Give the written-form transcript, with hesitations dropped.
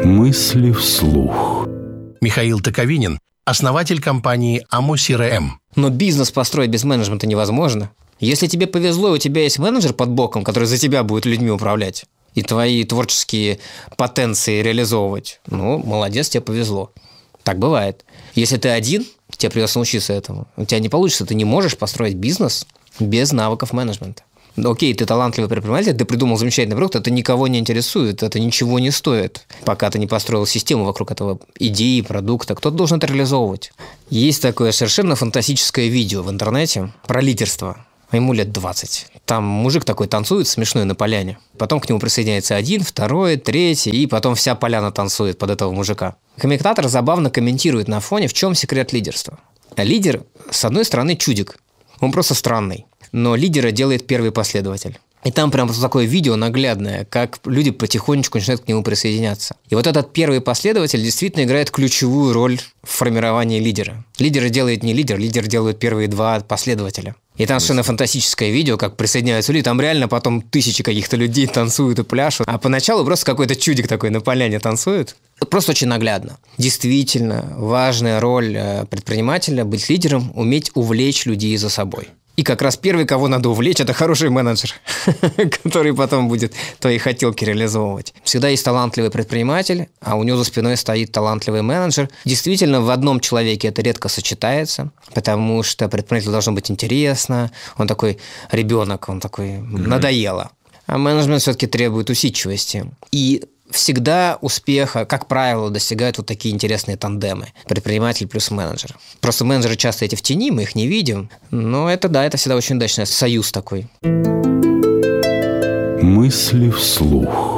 Мысли вслух. Михаил Токовинин, основатель компании Amo CRM. Но бизнес построить без менеджмента невозможно. Если тебе повезло, у тебя есть менеджер под боком, который за тебя будет людьми управлять и твои творческие потенции реализовывать, молодец, тебе повезло. Так бывает. Если ты один, тебе придется научиться этому. У тебя не получится, ты не можешь построить бизнес без навыков менеджмента. Окей, ты талантливый предприниматель, ты придумал замечательный продукт, это никого не интересует, это ничего не стоит, пока ты не построил систему вокруг этого идеи, продукта. Кто-то должен это реализовывать. Есть такое совершенно фантастическое видео в интернете про лидерство. Ему лет 20. Там мужик такой танцует смешной на поляне. Потом к нему присоединяется один, второй, третий, и потом вся поляна танцует под этого мужика. Комментатор забавно комментирует на фоне, в чем секрет лидерства. А лидер, с одной стороны, чудик. Он просто странный. Но лидера делает первый последователь. И там прям такое видео наглядное, как люди потихонечку начинают к нему присоединяться. И вот этот первый последователь действительно играет ключевую роль в формировании лидера. Лидера делает не лидер делают первые два последователя. И там совершенно фантастическое видео, как присоединяются люди. Там реально потом тысячи каких-то людей танцуют и пляшут. А поначалу просто какой-то чудик такой на поляне танцует. Просто очень наглядно. Действительно важная роль предпринимателя – быть лидером, уметь увлечь людей за собой. И как раз первый, кого надо увлечь, это хороший менеджер, который потом будет твои хотелки реализовывать. Всегда есть талантливый предприниматель, а у него за спиной стоит талантливый менеджер. Действительно, в одном человеке это редко сочетается, потому что предпринимателю должно быть интересно. Он такой ребенок, он такой надоело. А менеджмент все-таки требует усидчивости. И всегда успеха, как правило, достигают вот такие интересные тандемы. Предприниматель плюс менеджер. Просто менеджеры часто эти в тени, мы их не видим. Но это всегда очень удачный союз такой. Мысли вслух.